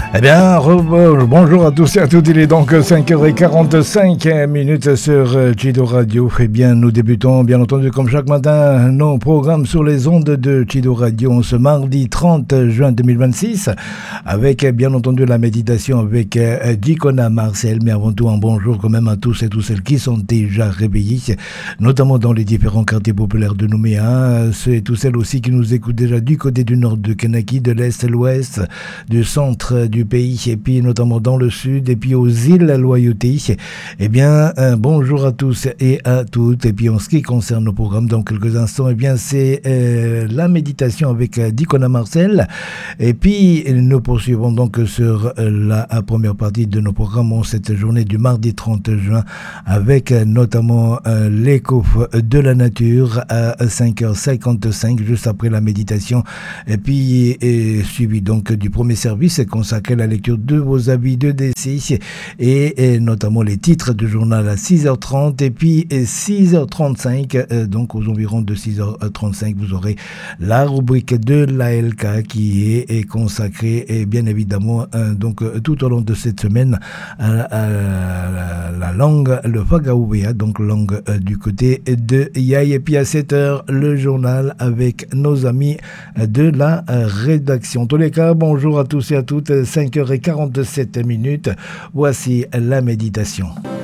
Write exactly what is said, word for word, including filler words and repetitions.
Eh bien, re- bonjour à tous et à toutes, il est donc cinq heures quarante-cinq minutes sur Chido Radio. Eh bien, nous débutons bien entendu comme chaque matin nos programmes sur les ondes de Chido Radio ce mardi trente juin deux mille vingt-six avec bien entendu la méditation avec Dicona Marcel, mais avant tout un bonjour quand même à tous et toutes celles qui sont déjà réveillés, notamment dans les différents quartiers populaires de Nouméa, ceux et tous celles aussi qui nous écoutent déjà du côté du nord de Kenaki, de l'est, l'ouest, du centre du pays et puis notamment dans le sud et puis aux îles Loyauté. Eh bien, un bonjour à tous et à toutes. Et puis en ce qui concerne nos programmes, dans quelques instants, eh bien c'est euh, la méditation avec euh, Dicona Marcel. Et puis nous poursuivons donc sur euh, la première partie de nos programmes en cette journée du mardi trente juin avec euh, notamment euh, l'écho de la nature à cinq heures cinquante-cinq juste après la méditation. Et puis et suivi donc du premier service consacré à la lecture de vos avis de décès et, et notamment les titres du journal à six heures trente et puis six heures trente-cinq, euh, donc aux environs de six heures trente-cinq vous aurez la rubrique de l'A L K qui est, est consacrée et bien évidemment euh, donc euh, tout au long de cette semaine à, à, à la langue, le Fagaouéa, donc langue euh, du côté de Yaï. Et puis à sept heures le journal avec nos amis de la euh, rédaction. En tous les cas, bonjour à tous et à toutes, cinq heures quarante-sept minutes, voici la méditation.